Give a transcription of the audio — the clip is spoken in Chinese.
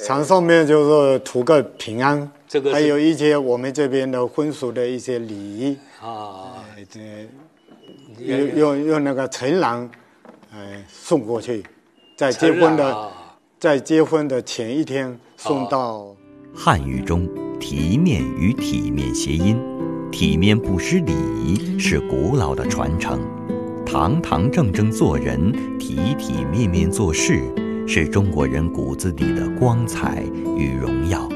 墙上面就是图个平安， 这个还有一些我们这边的婚俗的一些礼仪啊， 用那个陈郎，送过去，在结婚的前一天送到。 汉语中体面与体面谐音，体面不失礼仪是古老的传承，堂堂正正做人，体体面面做事，是中国人骨子里的光彩与荣耀。